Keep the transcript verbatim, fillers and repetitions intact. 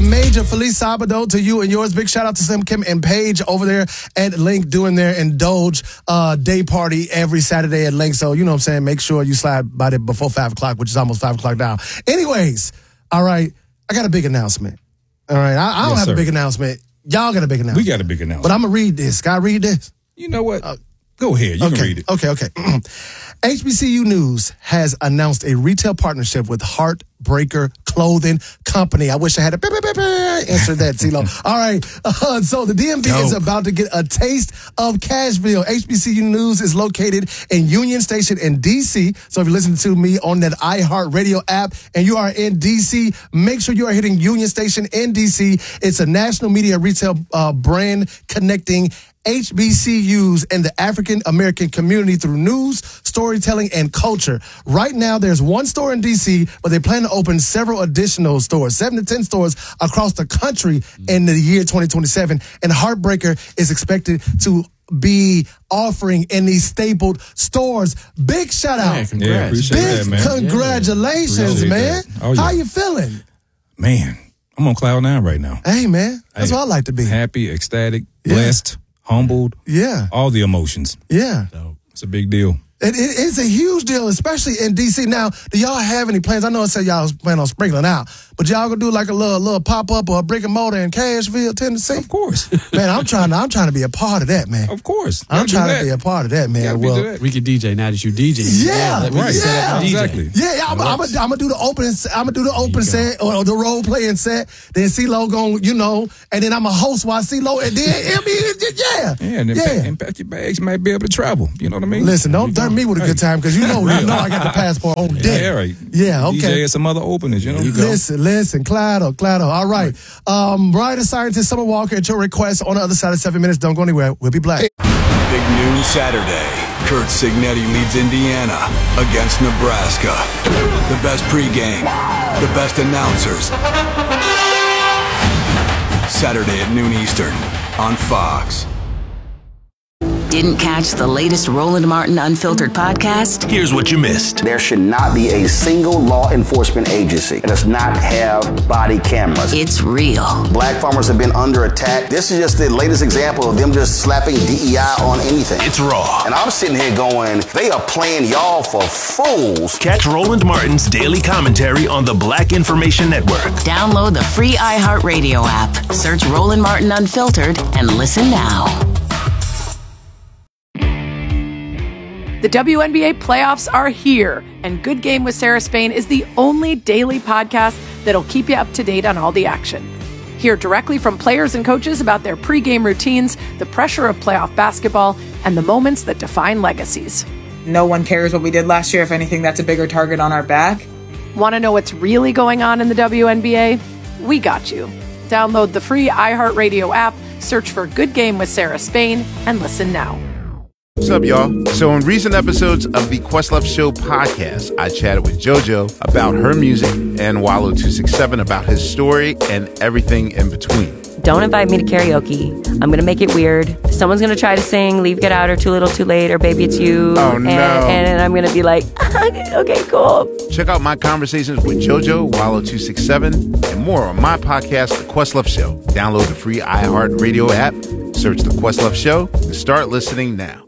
major Feliz Sabado to you and yours. Big shout out to Slim Kim and Paige over there at Link doing their Indulge uh, day party every Saturday at Link. So, you know what I'm saying? Make sure you slide by there before five o'clock, which is almost five o'clock now. Anyways, all right, I got a big announcement. All right, I, I don't yes, have sir. a big announcement. Y'all got a big announcement. We got a big announcement. But I'm going to read this. Can I read this? You know what? Uh, Go ahead. You okay, can read it. Okay, okay. H B C U News has announced a retail partnership with Heartbreaker Clothing Company. I wish I had a answer that, CeeLo. All right. Uh, so the D M V Dope. is about to get a taste of Cashville. H B C U News is located in Union Station in D C. So if you're listening to me on that iHeartRadio app and you are in D C, make sure you are hitting Union Station in D C. It's a national media retail uh, brand connecting H B C Us and the African American community through news, storytelling, and culture. Right now, there's one store in D C, but they plan to open several additional stores, seven to ten stores across the country in the year twenty twenty-seven. And Heartbreaker is expected to be offering in these stapled stores. Big shout out. Man, congrats. Yeah, appreciate Big that, man. congratulations, Appreciate man. that. Oh, yeah. How you feeling? Man, I'm on cloud nine right now. Hey, man. That's Hey, what I like to be. Happy, ecstatic, Yeah. blessed, humbled. Yeah. All the emotions. Yeah. It's a big deal. It, it, it's a huge deal, especially in D C. Now, do y'all have any plans? I know it said y'all plan on sprinkling out, but y'all gonna do like a little little pop up or a brick and mortar in Cashville, Tennessee? Of course. Man, I'm trying to I'm trying to be a part of that, man. Of course. I'm Gotta trying do to be a that. part of that, man. Gotta be Well, do that. We can D J now that you D J. Yeah, we can right. set up and D J. Exactly. yeah, yeah. I'm, I'm, I'm gonna do the open. I'm gonna do the open set or, or the role playing set. Then CeeLo gon' you know, and then I'm a host while CeeLo, and then I mean, yeah, Yeah, and then yeah. pack, and pack your bags. You might be able to travel. You know what I mean? Listen, don't dirt me with a Hey. good time because you know, you know I got the passport on deck. Yeah, right. Yeah, D J okay. at some other openings, you know? Listen, listen, Clado, Clado. All right. Um, writer scientist Summer Walker at your request on the other side of seven minutes. Don't go anywhere. We'll be back. Big news Saturday. Kurt Signetti leads Indiana against Nebraska. The best pregame, the best announcers. Saturday at noon Eastern on Fox. Didn't catch the latest Roland Martin Unfiltered podcast? Here's what you missed. There should not be a single law enforcement agency that does not have body cameras. It's real. Black farmers have been under attack. This is just the latest example of them just slapping D E I on anything. It's raw. And I'm sitting here going, they are playing y'all for fools. Catch Roland Martin's daily commentary on the Black Information Network. Download the free iHeartRadio app. Search Roland Martin Unfiltered and listen now. The W N B A playoffs are here, and Good Game with Sarah Spain is the only daily podcast that'll keep you up to date on all the action. Hear directly from players and coaches about their pregame routines, the pressure of playoff basketball, and the moments that define legacies. No one cares what we did last year. If anything, that's a bigger target on our back. Want to know what's really going on in the W N B A? We got you. Download the free iHeartRadio app, search for Good Game with Sarah Spain, and listen now. What's up, y'all? So in recent episodes of the Questlove Show podcast, I chatted with JoJo about her music and Wallow two sixty-seven about his story and everything in between. Don't invite me to karaoke. I'm going to make it weird. Someone's going to try to sing Leave, Get Out, or Too Little, Too Late, or Baby It's You. Oh, no. And, and I'm going to be like, okay, cool. Check out my conversations with JoJo, Wallow two sixty-seven, and more on my podcast, The Questlove Show. Download the free iHeartRadio app, search The Questlove Show, and start listening now.